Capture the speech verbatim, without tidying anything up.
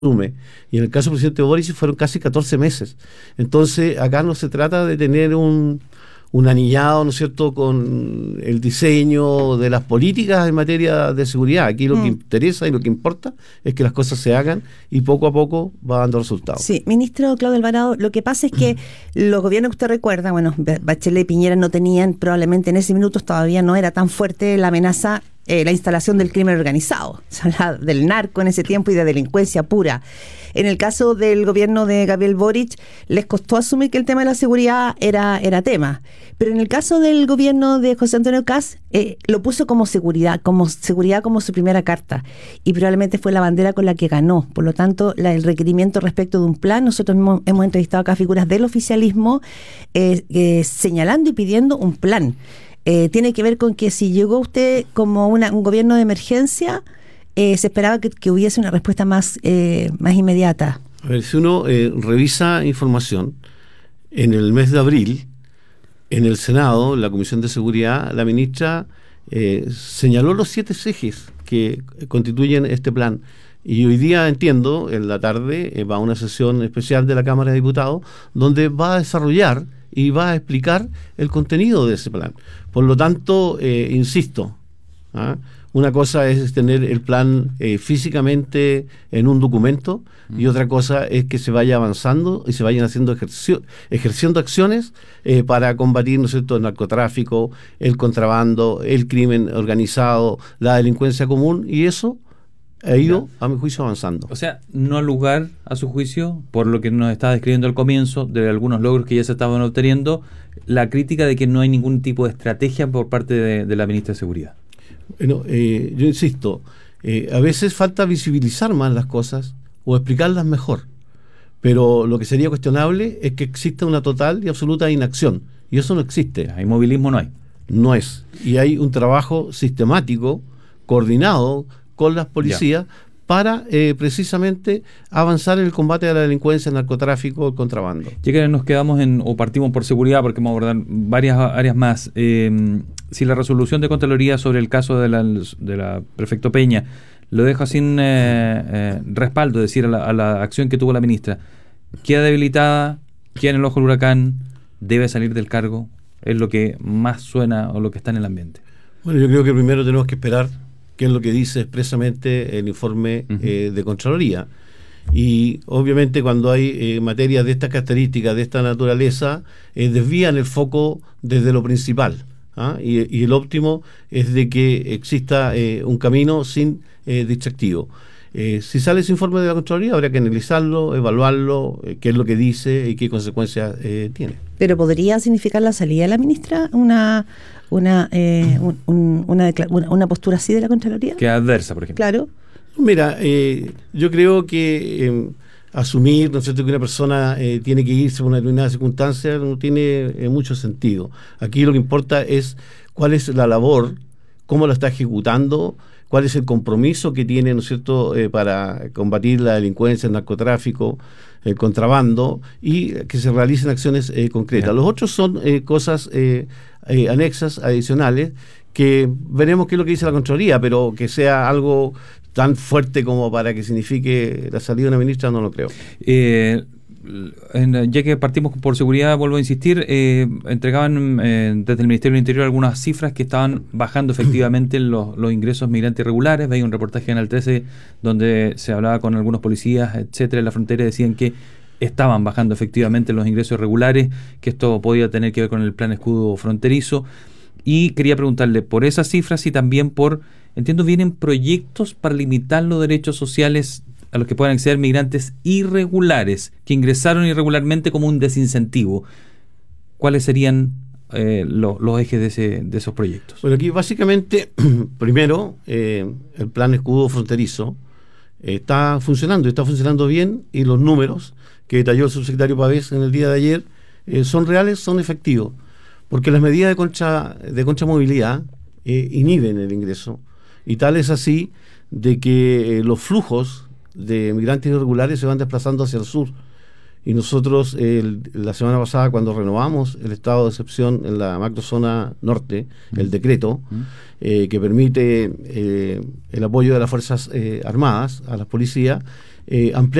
asume. Y en el caso del presidente Boric fueron casi catorce meses. Entonces, acá no se trata de tener un, un anillado, ¿no es cierto?, con el diseño de las políticas en materia de seguridad. Aquí lo mm. que interesa y lo que importa es que las cosas se hagan y poco a poco va dando resultados. Sí, ministro Claudio Alvarado, lo que pasa es que los gobiernos que usted recuerda, bueno, Bachelet y Piñera no tenían, probablemente en ese minuto todavía no era tan fuerte la amenaza, Eh, la instalación del crimen organizado, se hablaba del narco en ese tiempo y de delincuencia pura. En el caso del gobierno de Gabriel Boric, les costó asumir que el tema de la seguridad era, era tema. Pero en el caso del gobierno de José Antonio Kast, eh, lo puso como seguridad, como seguridad como su primera carta. Y probablemente fue la bandera con la que ganó. Por lo tanto, la, el requerimiento respecto de un plan, nosotros hemos, hemos entrevistado acá figuras del oficialismo eh, eh, señalando y pidiendo un plan. Eh, tiene que ver con que si llegó usted como una, un gobierno de emergencia, eh, se esperaba que, que hubiese una respuesta más, eh, más inmediata. A ver, si uno eh, revisa información, en el mes de abril, en el Senado, en la Comisión de Seguridad, la ministra eh, señaló los siete ejes que constituyen este plan. Y hoy día, entiendo, en la tarde eh, va a una sesión especial de la Cámara de Diputados, donde va a desarrollar y va a explicar el contenido de ese plan. Por lo tanto, eh, insisto, ¿ah? una cosa es tener el plan eh, físicamente en un documento mm. y otra cosa es que se vaya avanzando y se vayan haciendo ejercicio, ejerciendo acciones eh, para combatir, ¿no es cierto?, el narcotráfico, el contrabando, el crimen organizado, la delincuencia común, y eso ha ido, a mi juicio, avanzando. O sea, no al lugar, a su juicio, por lo que nos estaba describiendo al comienzo, de algunos logros que ya se estaban obteniendo, la crítica de que no hay ningún tipo de estrategia por parte de, de la ministra de Seguridad. Bueno, eh, yo insisto, eh, a veces falta visibilizar más las cosas o explicarlas mejor, pero lo que sería cuestionable es que exista una total y absoluta inacción, y eso no existe. Hay movilismo, no hay. No es. Y hay un trabajo sistemático, coordinado, con las policías ya. para eh, precisamente avanzar en el combate a la delincuencia, el narcotráfico, el contrabando. Ya que nos quedamos en, o partimos por seguridad, porque vamos a abordar varias áreas más, eh, si la resolución de Contraloría sobre el caso de la, de la prefecto Peña lo deja sin eh, eh, respaldo, es decir, a la, a la acción que tuvo la ministra, queda debilitada, queda en el ojo del huracán, debe salir del cargo, es lo que más suena o lo que está en el ambiente. Bueno, yo creo que primero tenemos que esperar que es lo que dice expresamente el informe uh-huh. eh, de Contraloría. Y obviamente cuando hay eh, materias de estas características, de esta naturaleza, eh, desvían el foco desde lo principal. ¿ah? Y, y el óptimo es de que exista eh, un camino sin eh, distractivo. Eh, si sale ese informe de la Contraloría, habrá que analizarlo, evaluarlo, eh, qué es lo que dice y qué consecuencias eh, tiene. ¿Pero podría significar la salida de la ministra una una eh, un, un, una, una una postura así de la Contraloría? Que adversa, por ejemplo. Claro. Mira, eh, yo creo que eh, asumir, ¿no es cierto?, que una persona eh, tiene que irse por una determinada circunstancia no tiene eh, mucho sentido. Aquí lo que importa es cuál es la labor, cómo la está ejecutando, cuál es el compromiso que tiene, ¿no es cierto?, eh, para combatir la delincuencia, el narcotráfico, el contrabando, y que se realicen acciones eh, concretas. Yeah. Los otros son eh, cosas eh, eh, anexas, adicionales, que veremos qué es lo que dice la Contraloría, pero que sea algo tan fuerte como para que signifique la salida de una ministra, no lo creo. Eh... En, ya que partimos por seguridad, vuelvo a insistir, eh, entregaban eh, desde el Ministerio del Interior algunas cifras que estaban bajando efectivamente los, los ingresos migrantes irregulares. Veía un reportaje en el trece donde se hablaba con algunos policías, etcétera, en la frontera, decían que estaban bajando efectivamente los ingresos irregulares, que esto podía tener que ver con el plan escudo fronterizo. Y quería preguntarle por esas cifras y también por, entiendo, vienen proyectos para limitar los derechos sociales a los que puedan acceder migrantes irregulares, que ingresaron irregularmente como un desincentivo. ¿Cuáles serían eh, lo, los ejes de, ese, de esos proyectos? Bueno, aquí básicamente, primero, eh, el plan escudo fronterizo eh, está funcionando, está funcionando bien, y los números que detalló el subsecretario Pavés en el día de ayer eh, son reales, son efectivos, porque las medidas de contra, de contramovilidad eh, inhiben el ingreso, y tal es así de que eh, los flujos de migrantes irregulares se van desplazando hacia el sur, y nosotros el, la semana pasada, cuando renovamos el estado de excepción en la macrozona norte, mm. el decreto mm. eh, que permite eh, el apoyo de las Fuerzas eh, Armadas a las policías, eh, ampliar